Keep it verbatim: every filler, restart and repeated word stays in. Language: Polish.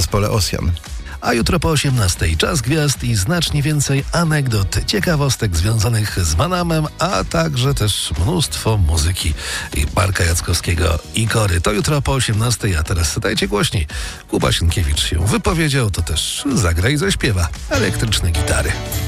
zespole Ossian. A jutro po osiemnastej czas gwiazd i znacznie więcej anegdot, ciekawostek związanych z Manamem, a także też mnóstwo muzyki i Marka Jackowskiego i Kory. To jutro po osiemnastej, a teraz dajcie głośniej. Kuba Sienkiewicz się wypowiedział, to też zagra i zaśpiewa elektryczne gitary.